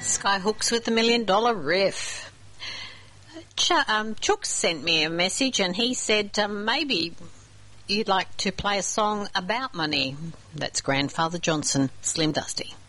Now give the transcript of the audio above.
Skyhooks with the $1 Million Riff. Chook sent me a message and he said maybe you'd like to play a song about money. That's Grandfather Johnson, Slim Dusty.